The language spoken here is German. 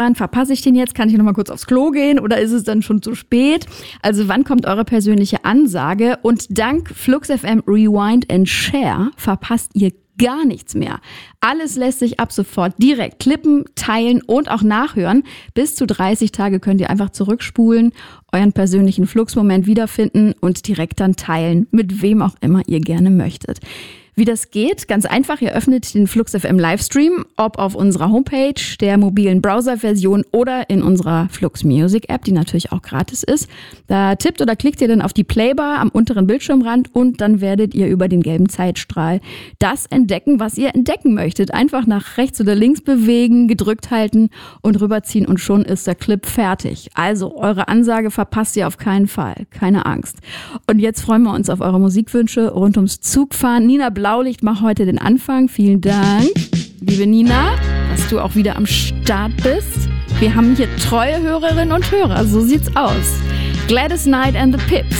Verpasse ich den jetzt? Kann ich noch mal kurz aufs Klo gehen oder ist es dann schon zu spät? Also wann kommt eure persönliche Ansage? Und dank Flux FM Rewind and Share verpasst ihr gar nichts mehr. Alles lässt sich ab sofort direkt klippen, teilen und auch nachhören. Bis zu 30 Tage könnt ihr einfach zurückspulen, euren persönlichen Flux-Moment wiederfinden und direkt dann teilen, mit wem auch immer ihr gerne möchtet. Wie das geht? Ganz einfach, ihr öffnet den Flux FM Livestream, ob auf unserer Homepage, der mobilen Browser-Version oder in unserer Flux Music App, die natürlich auch gratis ist. Da tippt oder klickt ihr dann auf die Playbar am unteren Bildschirmrand und dann werdet ihr über den gelben Zeitstrahl das entdecken, was ihr entdecken möchtet. Einfach nach rechts oder links bewegen, gedrückt halten und rüberziehen und schon ist der Clip fertig. Also eure Ansage verpasst ihr auf keinen Fall. Keine Angst. Und jetzt freuen wir uns auf eure Musikwünsche rund ums Zugfahren. Nina Blaulicht macht heute den Anfang. Vielen Dank, liebe Nina, dass du auch wieder am Start bist. Wir haben hier treue Hörerinnen und Hörer, so sieht's aus. Gladys Knight and the Pips.